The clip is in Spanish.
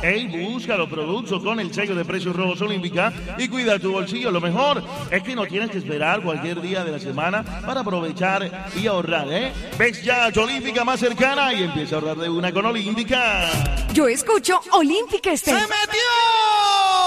Ey, busca los productos con el sello de Precios Rojos Olímpica y cuida tu bolsillo. Lo mejor es que no tienes que esperar cualquier día de la semana para aprovechar y ahorrar, ¿eh? Ves ya a tu Olímpica más cercana y empieza a ahorrar de una con Olímpica. Yo escucho Olímpica Estéreo. ¡Se mete!